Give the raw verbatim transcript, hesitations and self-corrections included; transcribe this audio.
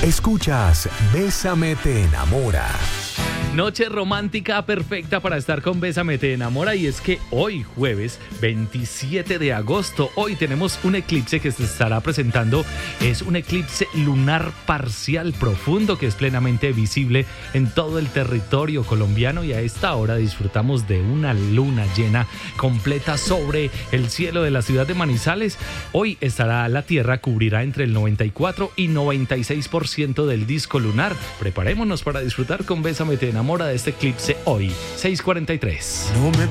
Escuchas Bésame te enamora. Noche romántica perfecta para estar con Bésame te enamora, y es que hoy jueves veintisiete de agosto, hoy tenemos un eclipse que se estará presentando. Es un eclipse lunar parcial profundo que es plenamente visible en todo el territorio colombiano, y a esta hora disfrutamos de una luna llena completa sobre el cielo de la ciudad de Manizales. Hoy estará la Tierra, cubrirá entre el noventa y cuatro y noventa y seis por ciento del disco lunar. Preparémonos para disfrutar con Bésame te enamora de este eclipse hoy, seis cuarenta y tres. No me